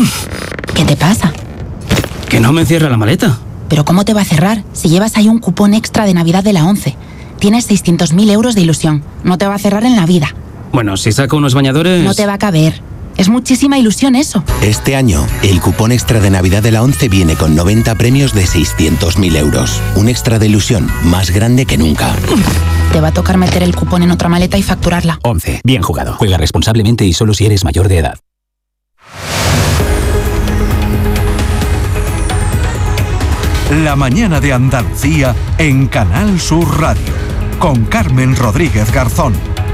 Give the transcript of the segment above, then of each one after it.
¿Qué te pasa? Que no me cierra la maleta. ¿Pero cómo te va a cerrar si llevas ahí un cupón extra de Navidad de la ONCE? Tienes 600.000 euros de ilusión. No te va a cerrar en la vida. Bueno, si saco unos bañadores... No te va a caber. Es muchísima ilusión eso. Este año, el cupón extra de Navidad de la ONCE viene con 90 premios de 600.000 euros. Un extra de ilusión más grande que nunca. Te va a tocar meter el cupón en otra maleta y facturarla. ONCE. Bien jugado. Juega responsablemente y solo si eres mayor de edad. La mañana de Andalucía en Canal Sur Radio. Con Carmen Rodríguez Garzón.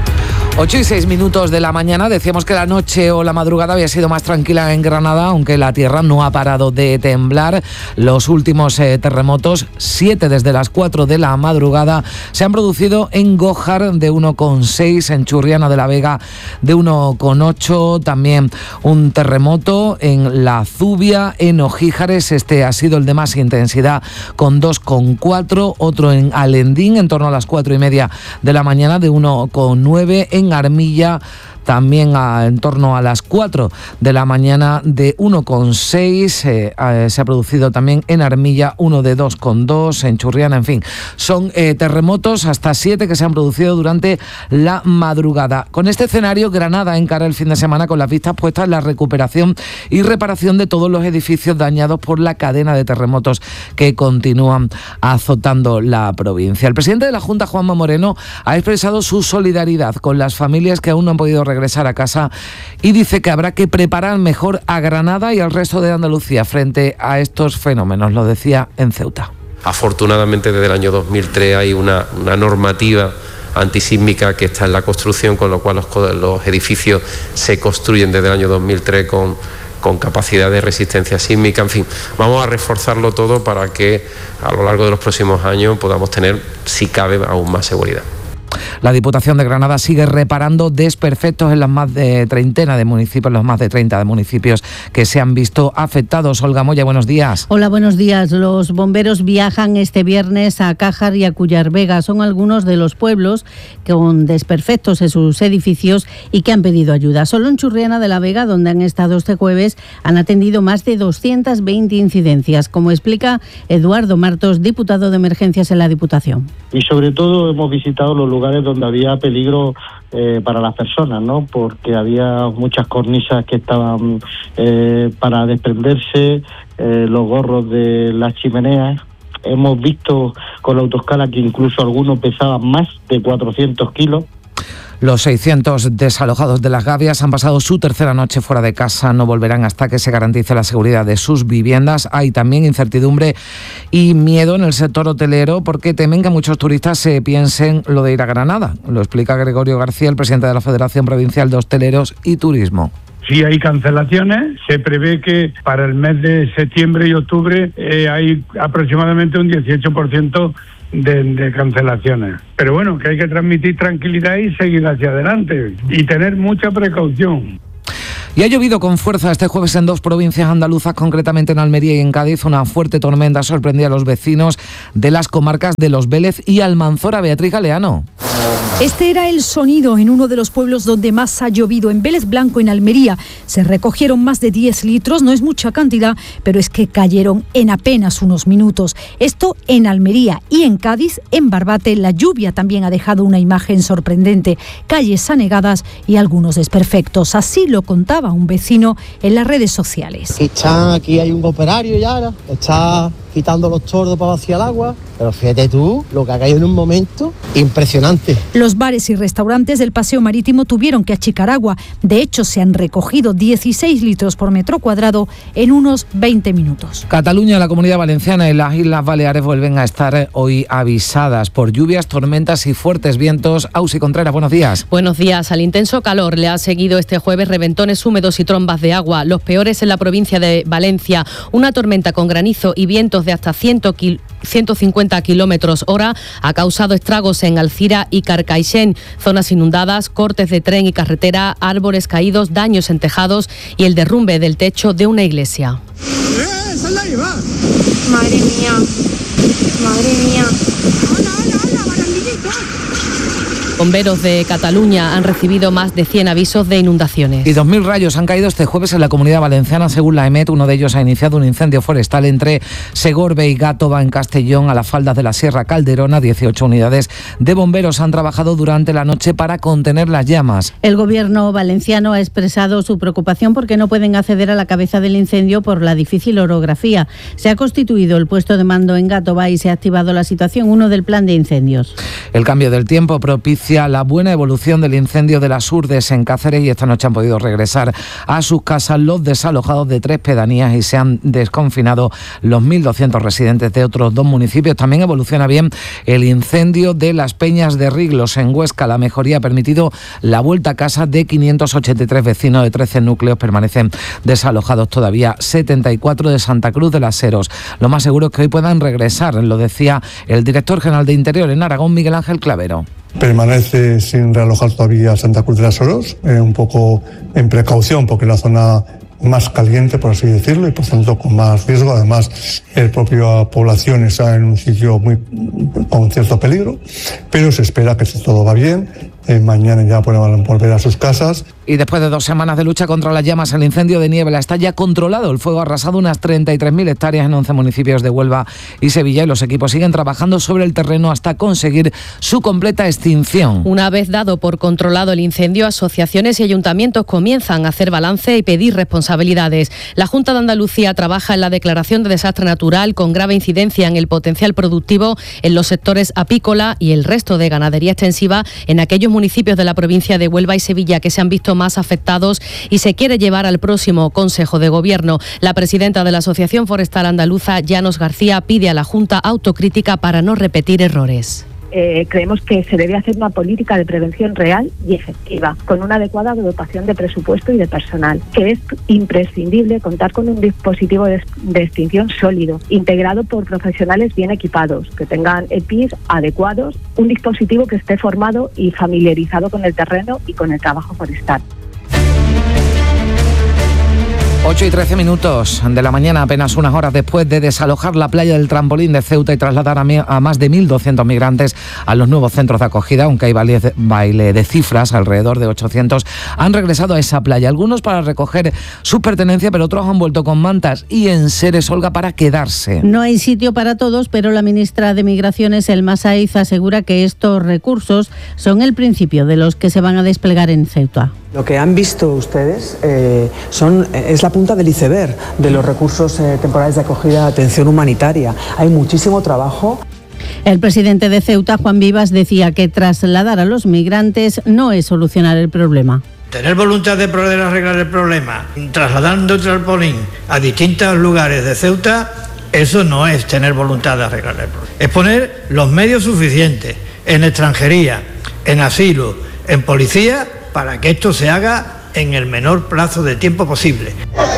8:06 de la mañana. Decíamos que la noche o la madrugada había sido más tranquila en Granada, aunque la tierra no ha parado de temblar. Los últimos terremotos, 7 desde las 4 de la madrugada, se han producido en Gójar de 1,6, en Churriana de la Vega de 1,8, también un terremoto en La Zubia, en Ojíjares, este ha sido el de más intensidad con 2,4, otro en Alendín en torno a las 4:30 de la mañana de 1,9, en Armilla también en torno a las 4 de la mañana de 1,6, se ha producido también en Armilla uno de 2,2, en Churriana, en fin. Son terremotos hasta 7 que se han producido durante la madrugada. Con este escenario, Granada encara el fin de semana con las vistas puestas en la recuperación y reparación de todos los edificios dañados por la cadena de terremotos que continúan azotando la provincia. El presidente de la Junta, Juanma Moreno, ha expresado su solidaridad con las familias que aún no han podido regresar a casa y dice que habrá que preparar mejor a Granada y al resto de Andalucía frente a estos fenómenos. Lo decía en Ceuta. Afortunadamente, desde el año 2003 hay una normativa antisísmica que está en la construcción, con lo cual los edificios se construyen desde el año 2003 con capacidad de resistencia sísmica. En fin, vamos a reforzarlo todo para que a lo largo de los próximos años podamos tener, si cabe, aún más seguridad. La Diputación de Granada sigue reparando desperfectos en las más de 30 de municipios, los más de 30 de municipios que se han visto afectados. Olga Moya, buenos días. Hola, buenos días. Los bomberos viajan este viernes a Cájar y a Cuyar Vega. Son algunos de los pueblos con desperfectos en sus edificios y que han pedido ayuda. Solo en Churriana de la Vega, donde han estado este jueves, han atendido más de 220 incidencias, como explica Eduardo Martos, diputado de Emergencias en la Diputación. Y sobre todo hemos visitado los lugares donde había peligro para las personas, ¿no? Porque había muchas cornisas que estaban para desprenderse, los gorros de las chimeneas. Hemos visto con la autoescala que incluso algunos pesaban más de 400 kilos. Los 600 desalojados de Las Gavias han pasado su tercera noche fuera de casa. No volverán hasta que se garantice la seguridad de sus viviendas. Hay también incertidumbre y miedo en el sector hotelero porque temen que muchos turistas se piensen lo de ir a Granada. Lo explica Gregorio García, el presidente de la Federación Provincial de Hosteleros y Turismo. Sí hay cancelaciones, se prevé que para el mes de septiembre y octubre hay aproximadamente un 18% de cancelaciones. Pero bueno, que hay que transmitir tranquilidad y seguir hacia adelante y tener mucha precaución. Y ha llovido con fuerza este jueves en 2 provincias andaluzas, concretamente en Almería y en Cádiz. Una fuerte tormenta sorprendía a los vecinos de las comarcas de Los Vélez y Almanzora. Beatriz Galeano. Este era el sonido en uno de los pueblos donde más ha llovido, en Vélez Blanco, en Almería. Se recogieron más de 10 litros, no es mucha cantidad, pero es que cayeron en apenas unos minutos. Esto en Almería y en Cádiz, en Barbate, la lluvia también ha dejado una imagen sorprendente. Calles anegadas y algunos desperfectos. Así lo contaba un vecino en las redes sociales. Aquí hay un operario ya ahora, está quitando los tordos para vaciar el agua, pero fíjate tú lo que ha caído en un momento impresionante. Los bares y restaurantes del Paseo Marítimo tuvieron que achicar agua. De hecho, se han recogido 16 litros por metro cuadrado en unos 20 minutos. Cataluña, la Comunidad Valenciana y las Islas Baleares vuelven a estar hoy avisadas por lluvias, tormentas y fuertes vientos. Ausi Contreras, buenos días. Buenos días. Al intenso calor le ha seguido este jueves reventones húmedos y trombas de agua, los peores en la provincia de Valencia. Una tormenta con granizo y vientos de hasta 150 kilómetros hora ha causado estragos en Alcira y Carcaixent, zonas inundadas, cortes de tren y carretera, árboles caídos, daños en tejados y el derrumbe del techo de una iglesia. Madre mía, madre mía. ¡Hola, barandillito! Bomberos de Cataluña han recibido más de 100 avisos de inundaciones. Y 2.000 rayos han caído este jueves en la Comunidad Valenciana, según la EMET. Uno de ellos ha iniciado un incendio forestal entre Segorbe y Gátova, en Castellón, a las faldas de la Sierra Calderona. 18 unidades de bomberos han trabajado durante la noche para contener las llamas. El gobierno valenciano ha expresado su preocupación porque no pueden acceder a la cabeza del incendio por la difícil orografía. Se ha constituido el puesto de mando en Gátova y se ha activado la situación 1 del plan de incendios. El cambio del tiempo propicia la buena evolución del incendio de las Urdes en Cáceres, y esta noche han podido regresar a sus casas los desalojados de 3 pedanías y se han desconfinado los 1.200 residentes de otros 2 municipios. También evoluciona bien el incendio de las Peñas de Riglos en Huesca. La mejoría ha permitido la vuelta a casa de 583 vecinos de 13 núcleos. Permanecen desalojados todavía 74 de Santa Cruz de las Heros. Lo más seguro es que hoy puedan regresar, lo decía el director general de Interior en Aragón, Miguel Ángel Clavero. Permanece sin realojar todavía Santa Cruz de las Heros, un poco en precaución porque es la zona más caliente, por así decirlo, y por tanto con más riesgo. Además, la propia población está en un sitio con cierto peligro, pero se espera que si todo va bien, mañana ya puedan volver a sus casas. Y después de 2 semanas de lucha contra las llamas, el incendio de Niebla está ya controlado. El fuego ha arrasado unas 33.000 hectáreas en 11 municipios de Huelva y Sevilla, y los equipos siguen trabajando sobre el terreno hasta conseguir su completa extinción. Una vez dado por controlado el incendio, asociaciones y ayuntamientos comienzan a hacer balance y pedir responsabilidades. La Junta de Andalucía trabaja en la declaración de desastre natural con grave incidencia en el potencial productivo en los sectores apícola y el resto de ganadería extensiva en aquellos municipios de la provincia de Huelva y Sevilla que se han visto más afectados, y se quiere llevar al próximo Consejo de Gobierno. La presidenta de la Asociación Forestal Andaluza, Llanos García, pide a la Junta autocrítica para no repetir errores. Creemos que se debe hacer una política de prevención real y efectiva, con una adecuada dotación de presupuesto y de personal, que es imprescindible contar con un dispositivo de extinción sólido, integrado por profesionales bien equipados, que tengan EPIs adecuados, un dispositivo que esté formado y familiarizado con el terreno y con el trabajo forestal. 8:13 de la mañana, apenas unas horas después de desalojar la playa del Trampolín de Ceuta y trasladar a más de 1.200 migrantes a los nuevos centros de acogida, aunque hay baile de cifras, alrededor de 800, han regresado a esa playa. Algunos para recoger su pertenencia, pero otros han vuelto con mantas y enseres, Olga, para quedarse. No hay sitio para todos, pero la ministra de Migraciones, Elma Saiz, asegura que estos recursos son el principio de los que se van a desplegar en Ceuta. Lo que han visto ustedes es la punta del iceberg de los recursos temporales de acogida de atención humanitaria. Hay muchísimo trabajo. El presidente de Ceuta, Juan Vivas, decía que trasladar a los migrantes no es solucionar el problema. Tener voluntad de poder arreglar el problema trasladando el trampolín a distintos lugares de Ceuta, eso no es tener voluntad de arreglar el problema. Es poner los medios suficientes en extranjería, en asilo, en policía, para que esto se haga en el menor plazo de tiempo posible.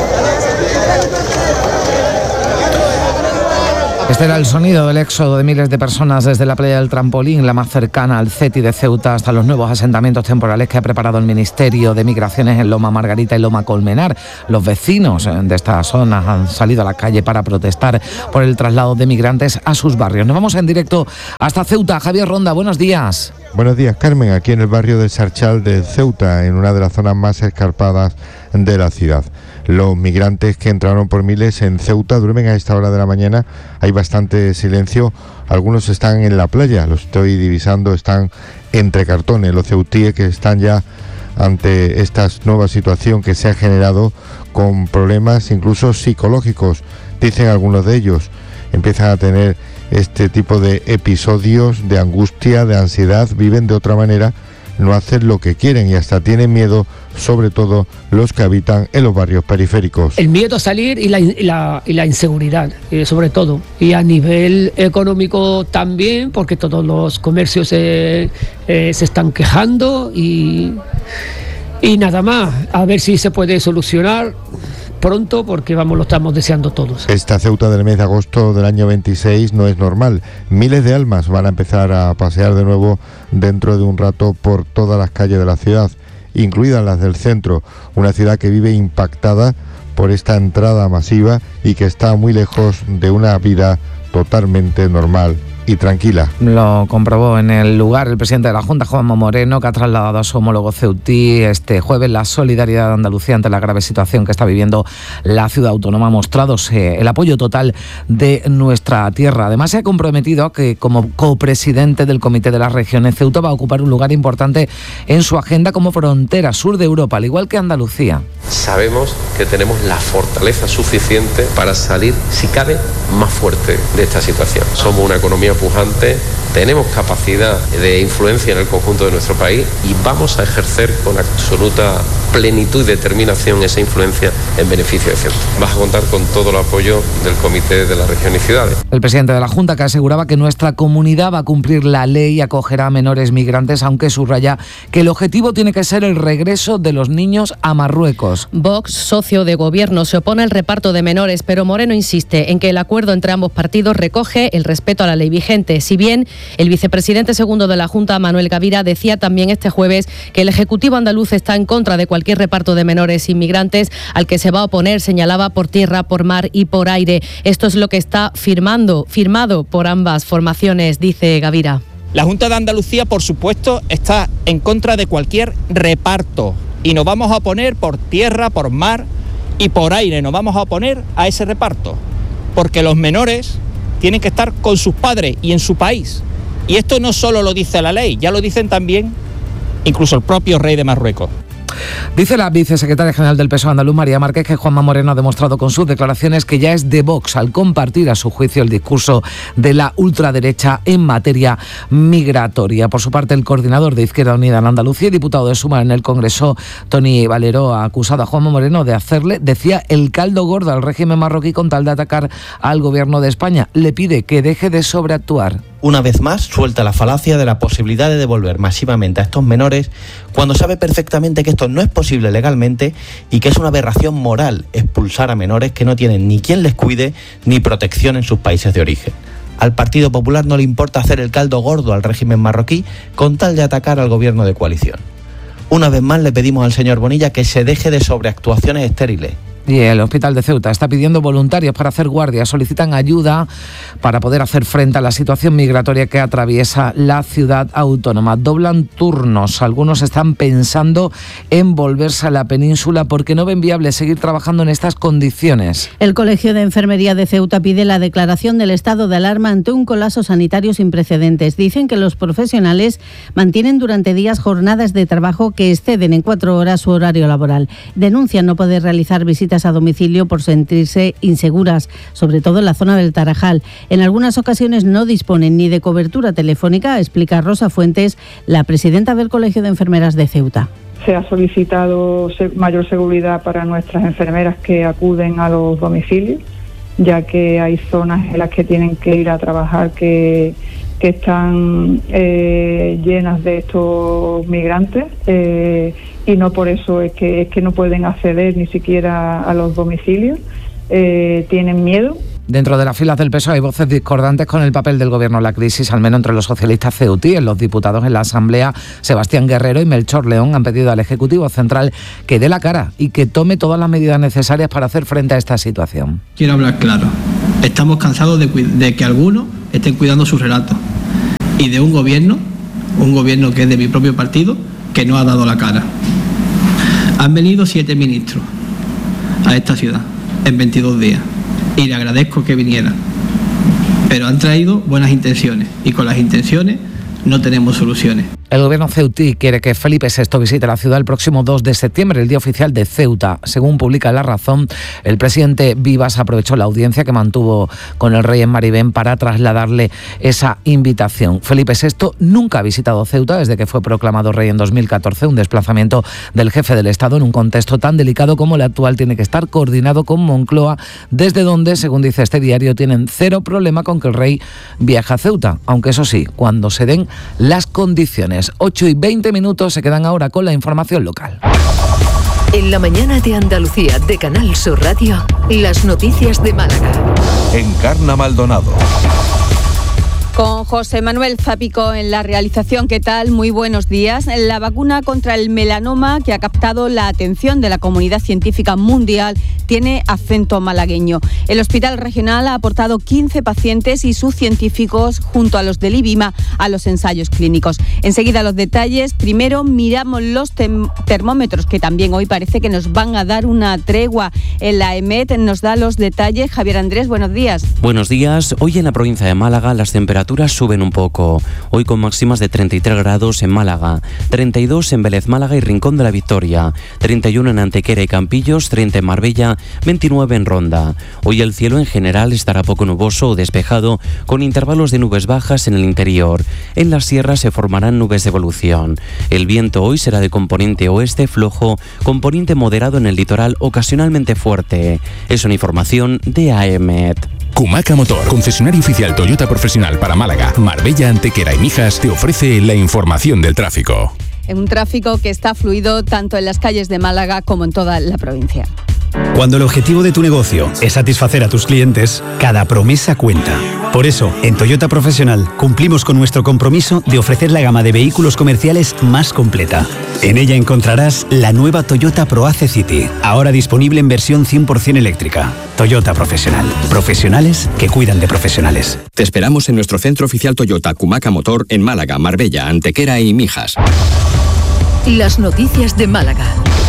Este era el sonido del éxodo de miles de personas desde la playa del Trampolín, la más cercana al CETI de Ceuta, hasta los nuevos asentamientos temporales que ha preparado el Ministerio de Migraciones en Loma Margarita y Loma Colmenar. Los vecinos de estas zonas han salido a la calle para protestar por el traslado de migrantes a sus barrios. Nos vamos en directo hasta Ceuta. Javier Ronda, buenos días. Buenos días, Carmen, aquí en el barrio de Sarchal de Ceuta, en una de las zonas más escarpadas de la ciudad. Los migrantes que entraron por miles en Ceuta duermen a esta hora de la mañana. Hay bastante silencio. Algunos están en la playa, los estoy divisando, están entre cartones. Los ceutíes que están ya ante esta nueva situación que se ha generado con problemas incluso psicológicos. Dicen algunos de ellos, empiezan a tener este tipo de episodios de angustia, de ansiedad, viven de otra manera, no hacen lo que quieren y hasta tienen miedo, sobre todo los que habitan en los barrios periféricos. El miedo a salir y la inseguridad, sobre todo. Y a nivel económico también, porque todos los comercios se están quejando y nada más. A ver si se puede solucionar pronto, porque lo estamos deseando todos. Esta Ceuta del mes de agosto del año 26 no es normal. Miles de almas van a empezar a pasear de nuevo dentro de un rato por todas las calles de la ciudad, incluidas las del centro, una ciudad que vive impactada por esta entrada masiva y que está muy lejos de una vida totalmente normal y tranquila. Lo comprobó en el lugar el presidente de la Junta, Juanma Moreno, que ha trasladado a su homólogo ceutí este jueves la solidaridad de Andalucía ante la grave situación que está viviendo la ciudad autónoma, mostrándose el apoyo total de nuestra tierra. Además, se ha comprometido a que, como copresidente del Comité de las Regiones, Ceuta va a ocupar un lugar importante en su agenda como frontera sur de Europa, al igual que Andalucía. Sabemos que tenemos la fortaleza suficiente para salir, si cabe, más fuerte de esta situación. Somos una economía pujante, tenemos capacidad de influencia en el conjunto de nuestro país y vamos a ejercer con absoluta plenitud y determinación esa influencia en beneficio de Ceuta. Vas a contar con todo el apoyo del Comité de la Región y Ciudades. El presidente de la Junta, que aseguraba que nuestra comunidad va a cumplir la ley y acogerá a menores migrantes, aunque subraya que el objetivo tiene que ser el regreso de los niños a Marruecos. Vox, socio de gobierno, se opone al reparto de menores, pero Moreno insiste en que el acuerdo entre ambos partidos recoge el respeto a la ley vigente. Si bien el vicepresidente segundo de la Junta, Manuel Gavira, decía también este jueves que el Ejecutivo andaluz está en contra de cualquier reparto de menores inmigrantes al que se va a oponer, señalaba, por tierra, por mar y por aire. Esto es lo que está firmado por ambas formaciones, dice Gavira. La Junta de Andalucía, por supuesto, está en contra de cualquier reparto y nos vamos a oponer por tierra, por mar y por aire. Nos vamos a oponer a ese reparto porque los menores tienen que estar con sus padres y en su país. Y esto no solo lo dice la ley, ya lo dicen también incluso el propio rey de Marruecos. Dice la vicesecretaria general del PSOE andaluz, María Márquez, que Juanma Moreno ha demostrado con sus declaraciones que ya es de Vox al compartir a su juicio el discurso de la ultraderecha en materia migratoria. Por su parte, el coordinador de Izquierda Unida en Andalucía y diputado de Sumar en el Congreso, Tony Valero, ha acusado a Juanma Moreno de hacerle, decía, el caldo gordo al régimen marroquí con tal de atacar al gobierno de España. Le pide que deje de sobreactuar. Una vez más, suelta la falacia de la posibilidad de devolver masivamente a estos menores cuando sabe perfectamente que esto no es posible legalmente y que es una aberración moral expulsar a menores que no tienen ni quien les cuide ni protección en sus países de origen. Al Partido Popular no le importa hacer el caldo gordo al régimen marroquí con tal de atacar al gobierno de coalición. Una vez más le pedimos al señor Bonilla que se deje de sobreactuaciones estériles. Y el Hospital de Ceuta está pidiendo voluntarios para hacer guardia. Solicitan ayuda para poder hacer frente a la situación migratoria que atraviesa la ciudad autónoma. Doblan turnos. Algunos están pensando en volverse a la península porque no ven viable seguir trabajando en estas condiciones. El Colegio de Enfermería de Ceuta pide la declaración del estado de alarma ante un colapso sanitario sin precedentes. Dicen que los profesionales mantienen durante días jornadas de trabajo que exceden en 4 horas su horario laboral. Denuncian no poder realizar visitas a domicilio por sentirse inseguras, sobre todo en la zona del Tarajal. En algunas ocasiones no disponen ni de cobertura telefónica, explica Rosa Fuentes, la presidenta del Colegio de Enfermeras de Ceuta. Se ha solicitado mayor seguridad para nuestras enfermeras que acuden a los domicilios, ya que hay zonas en las que tienen que ir a trabajar que están llenas de estos migrantes y no por eso es que no pueden acceder ni siquiera a los domicilios, tienen miedo. Dentro de las filas del PSOE hay voces discordantes con el papel del gobierno en la crisis, al menos entre los socialistas ceutíes. Los diputados en la Asamblea, Sebastián Guerrero y Melchor León, han pedido al Ejecutivo Central que dé la cara y que tome todas las medidas necesarias para hacer frente a esta situación. Quiero hablar claro. Estamos cansados de que algunos estén cuidando sus relatos y de un gobierno que es de mi propio partido, que no ha dado la cara. Han venido 7 ministros a esta ciudad en 22 días y le agradezco que vinieran, pero han traído buenas intenciones y con las intenciones no tenemos soluciones. El gobierno ceutí quiere que Felipe VI visite la ciudad el próximo 2 de septiembre, el día oficial de Ceuta. Según publica La Razón, el presidente Vivas aprovechó la audiencia que mantuvo con el rey en Maribén para trasladarle esa invitación. Felipe VI nunca ha visitado Ceuta desde que fue proclamado rey en 2014. Un desplazamiento del jefe del Estado en un contexto tan delicado como el actual tiene que estar coordinado con Moncloa, desde donde, según dice este diario, tienen cero problema con que el rey viaje a Ceuta, aunque eso sí, cuando se den las condiciones. 8:20 se quedan ahora con la información local. En la mañana de Andalucía de Canal Sur Radio, las noticias de Málaga. Encarna Maldonado. Con José Manuel Zapico en la realización. ¿Qué tal? Muy buenos días. La vacuna contra el melanoma que ha captado la atención de la comunidad científica mundial tiene acento malagueño. El hospital regional ha aportado 15 pacientes y sus científicos, junto a los del IBIMA, a los ensayos clínicos. Enseguida los detalles. Primero miramos los termómetros, que también hoy parece que nos van a dar una tregua. En la EMET nos da los detalles. Javier Andrés, buenos días. Buenos días. Hoy en la provincia de Málaga las temperaturas suben un poco. Hoy con máximas de 33 grados en Málaga, 32 en Vélez, Málaga y Rincón de la Victoria, 31 en Antequera y Campillos, 30 en Marbella, 29 en Ronda. Hoy el cielo en general estará poco nuboso o despejado, con intervalos de nubes bajas en el interior. En las sierras se formarán nubes de evolución. El viento hoy será de componente oeste flojo, componente moderado en el litoral, ocasionalmente fuerte. Es una información de AEMET. Kumaca Motor, concesionario oficial Toyota profesional para Málaga, Marbella, Antequera y Mijas, te ofrece la información del tráfico. Un tráfico que está fluido tanto en las calles de Málaga como en toda la provincia. Cuando el objetivo de tu negocio es satisfacer a tus clientes, cada promesa cuenta. Por eso, en Toyota Profesional cumplimos con nuestro compromiso de ofrecer la gama de vehículos comerciales más completa. En ella encontrarás la nueva Toyota ProAce City, ahora disponible en versión 100% eléctrica. Toyota Profesional. Profesionales que cuidan de profesionales. Te esperamos en nuestro centro oficial Toyota Kumaca Motor en Málaga, Marbella, Antequera y Mijas. Las noticias de Málaga.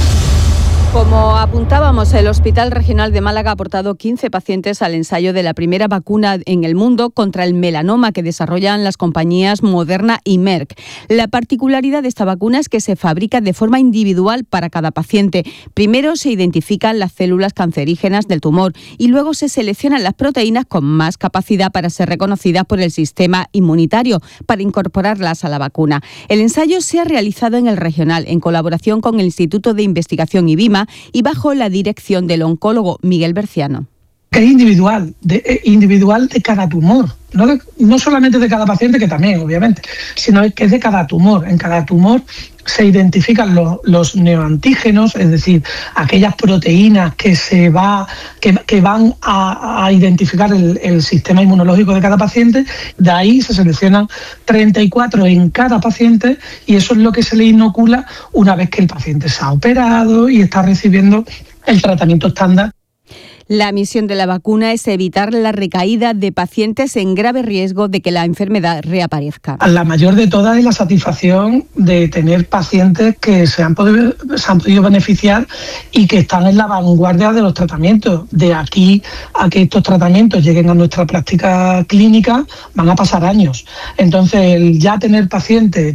Como apuntábamos, el Hospital Regional de Málaga ha aportado 15 pacientes al ensayo de la primera vacuna en el mundo contra el melanoma que desarrollan las compañías Moderna y Merck. La particularidad de esta vacuna es que se fabrica de forma individual para cada paciente. Primero se identifican las células cancerígenas del tumor y luego se seleccionan las proteínas con más capacidad para ser reconocidas por el sistema inmunitario para incorporarlas a la vacuna. El ensayo se ha realizado en el regional en colaboración con el Instituto de Investigación IBIMA y bajo la dirección del oncólogo Miguel Berciano. Que es individual de cada tumor, no solamente de cada paciente, que también, obviamente, sino que es de cada tumor. En cada tumor se identifican los neoantígenos, es decir, aquellas proteínas que van a identificar el sistema inmunológico de cada paciente. De ahí se seleccionan 34 en cada paciente y eso es lo que se le inocula una vez que el paciente se ha operado y está recibiendo el tratamiento estándar. La misión de la vacuna es evitar la recaída de pacientes en grave riesgo de que la enfermedad reaparezca. La mayor de todas es la satisfacción de tener pacientes que se han podido beneficiar y que están en la vanguardia de los tratamientos. De aquí a que estos tratamientos lleguen a nuestra práctica clínica van a pasar años. Entonces, el ya tener pacientes,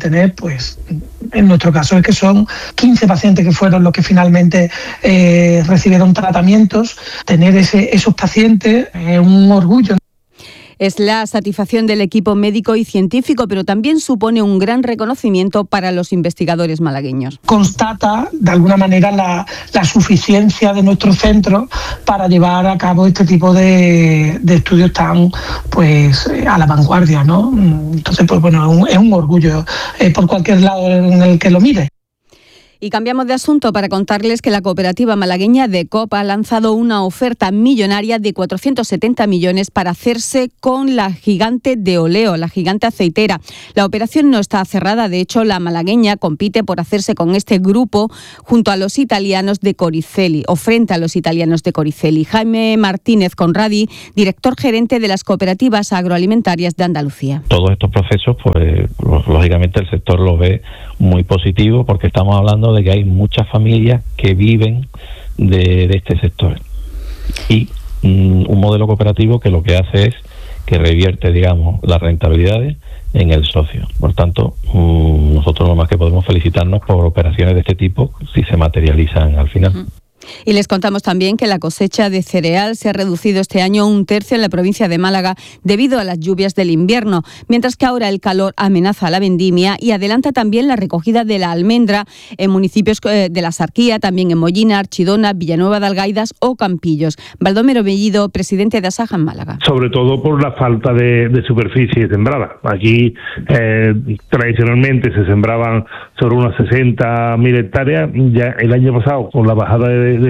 en nuestro caso es que son 15 pacientes que fueron los que finalmente recibieron tratamientos. Tener esos pacientes es un orgullo. Es la satisfacción del equipo médico y científico, pero también supone un gran reconocimiento para los investigadores malagueños. Constata, de alguna manera, la suficiencia de nuestro centro para llevar a cabo este tipo de estudios tan a la vanguardia, ¿no? Entonces, es un orgullo por cualquier lado en el que lo mire. Y cambiamos de asunto para contarles que la cooperativa malagueña DECOP ha lanzado una oferta millonaria de 470 millones para hacerse con la gigante de Oleo, la gigante aceitera. La operación no está cerrada, de hecho la malagueña compite por hacerse con este grupo junto a los italianos de Coricelli, o frente a los italianos de Coricelli. Jaime Martínez Conradi, director gerente de las cooperativas agroalimentarias de Andalucía. Todos estos procesos, lógicamente el sector lo ve muy positivo porque estamos hablando de que hay muchas familias que viven de este sector y un modelo cooperativo que lo que hace es que revierte, las rentabilidades en el socio. Por tanto, nosotros lo más que podemos felicitarnos por operaciones de este tipo si se materializan al final. Y les contamos también que la cosecha de cereal se ha reducido este año 1/3 en la provincia de Málaga debido a las lluvias del invierno, mientras que ahora el calor amenaza la vendimia y adelanta también la recogida de la almendra en municipios de la Sarquía, también en Mollina, Archidona, Villanueva de Algaidas o Campillos. Baldomero Bellido, presidente de Asaja en Málaga. Sobre todo por la falta de superficie sembrada. Aquí tradicionalmente se sembraban sobre unas 60.000 hectáreas. Ya el año pasado, con la bajada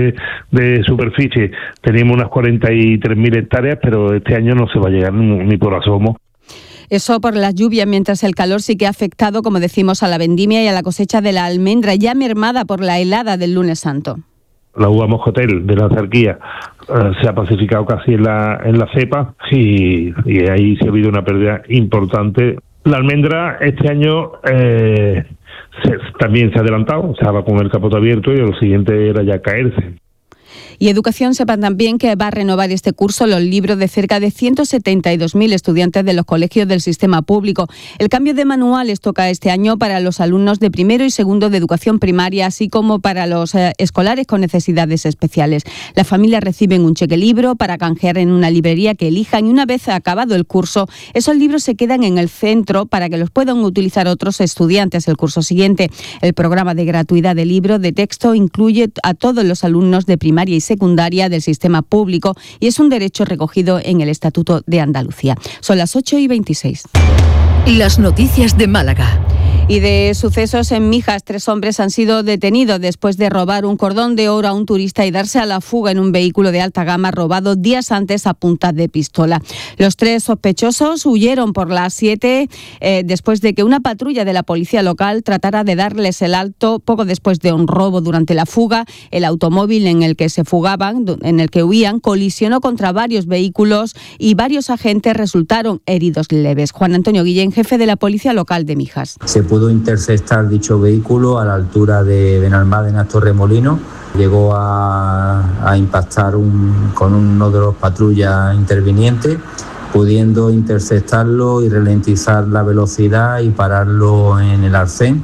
de superficie, teníamos unas 43.000 hectáreas, pero este año no se va a llegar ni por asomo. Eso por las lluvias, mientras el calor sí que ha afectado, como decimos, a la vendimia y a la cosecha de la almendra, ya mermada por la helada del lunes santo. la uva moscatel de la Zarquía se ha pacificado casi en la cepa y ahí sí ha habido una pérdida importante. La almendra este año también se ha adelantado, estaba con el capote abierto y lo siguiente era ya caerse. Y Educación sepan también que va a renovar este curso los libros de cerca de 172.000 estudiantes de los colegios del sistema público. El cambio de manuales toca este año para los alumnos de primero y segundo de educación primaria, así como para los escolares con necesidades especiales. Las familias reciben un cheque libro para canjear en una librería que elijan y una vez acabado el curso, esos libros se quedan en el centro para que los puedan utilizar otros estudiantes el curso siguiente. El programa de gratuidad de libros de texto incluye a todos los alumnos de primaria y secundaria del sistema público y es un derecho recogido en el Estatuto de Andalucía. Son las 8:26. Las noticias de Málaga. Y de sucesos en Mijas, 3 hombres han sido detenidos después de robar un cordón de oro a un turista y darse a la fuga en un vehículo de alta gama robado días antes a punta de pistola. Los 3 sospechosos huyeron por las 7 después de que una patrulla de la policía local tratara de darles el alto poco después de un robo. Durante la fuga, el automóvil en el que se fugaban, en el que huían, colisionó contra varios vehículos y varios agentes resultaron heridos leves. Juan Antonio Guillén, jefe de la policía local de Mijas. Se pudo interceptar dicho vehículo a la altura de Benalmádena, Torremolinos. Llegó a impactar con uno de los patrullas intervinientes, pudiendo interceptarlo y ralentizar la velocidad y pararlo en el arcén.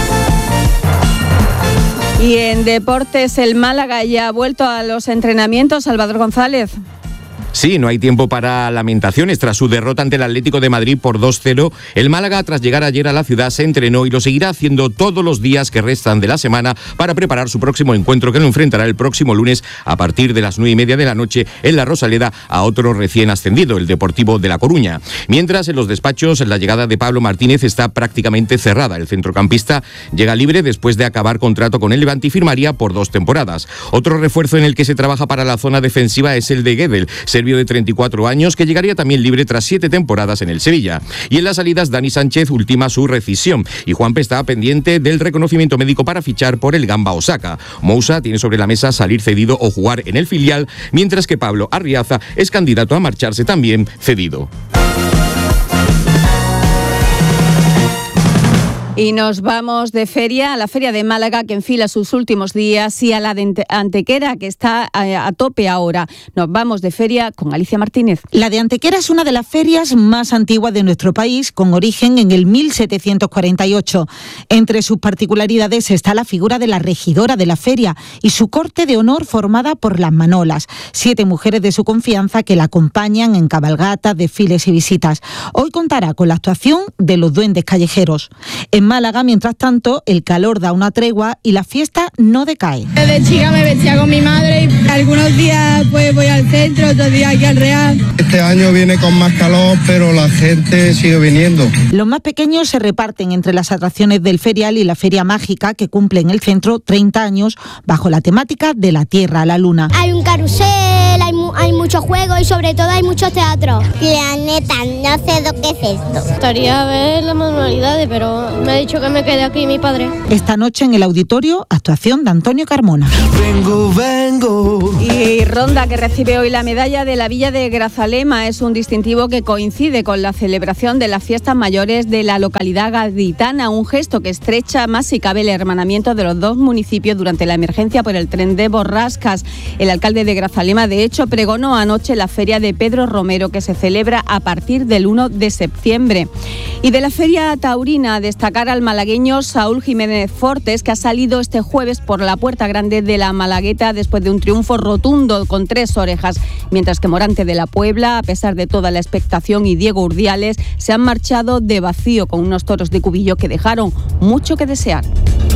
Y en deportes, el Málaga ya ha vuelto a los entrenamientos. Salvador González. Sí, no hay tiempo para lamentaciones. Tras su derrota ante el Atlético de Madrid por 2-0, el Málaga, tras llegar ayer a la ciudad, se entrenó y lo seguirá haciendo todos los días que restan de la semana para preparar su próximo encuentro, que lo enfrentará el próximo lunes a partir de las 9:30 de la noche en la Rosaleda a otro recién ascendido, el Deportivo de La Coruña. Mientras, en los despachos, la llegada de Pablo Martínez está prácticamente cerrada. El centrocampista llega libre después de acabar contrato con el Levante y firmaría por 2 temporadas. Otro refuerzo en el que se trabaja para la zona defensiva es el de Guedel, serbio de 34 años, que llegaría también libre tras 7 temporadas en el Sevilla. Y en las salidas, Dani Sánchez ultima su rescisión y Juanpe está pendiente del reconocimiento médico para fichar por el Gamba Osaka. Moussa tiene sobre la mesa salir cedido o jugar en el filial, mientras que Pablo Arriaza es candidato a marcharse también cedido. Y nos vamos de feria, a la Feria de Málaga, que enfila sus últimos días, y a la de Antequera, que está a tope ahora. Nos vamos de feria con Alicia Martínez. La de Antequera es una de las ferias más antiguas de nuestro país, con origen en el 1748. Entre sus particularidades está la figura de la regidora de la feria y su corte de honor formada por las Manolas, 7 mujeres de su confianza que la acompañan en cabalgatas, desfiles y visitas. Hoy contará con la actuación de los duendes callejeros. En Málaga, mientras tanto, el calor da una tregua y la fiesta no decae. Desde chica me vestía con mi madre y algunos días pues voy al centro, otros días aquí al Real. Este año viene con más calor, pero la gente sigue viniendo. Los más pequeños se reparten entre las atracciones del ferial y la Feria Mágica, que cumple en el centro 30 años bajo la temática de la Tierra a la Luna. Hay un carrusel, hay muchos juegos y sobre todo hay muchos teatros. Planeta, no sé lo que es esto. Gustaría ver las manualidades, pero me ha dicho que me quede aquí mi padre. Esta noche en el auditorio, actuación de Antonio Carmona. Vengo. Y Ronda, que recibe hoy la medalla de la Villa de Grazalema, es un distintivo que coincide con la celebración de las fiestas mayores de la localidad gaditana, un gesto que estrecha más si cabe el hermanamiento de los 2 municipios durante la emergencia por el tren de Borrascas. El alcalde de Grazalema, de hecho, pregonó anoche la feria de Pedro Romero, que se celebra a partir del 1 de septiembre. Y de la feria taurina, destacar al malagueño Saúl Jiménez Fortes, que ha salido este jueves por la puerta grande de la Malagueta después de un triunfo rotundo con 3 orejas, mientras que Morante de la Puebla, a pesar de toda la expectación, y Diego Urdiales se han marchado de vacío con unos toros de Cubillo que dejaron mucho que desear.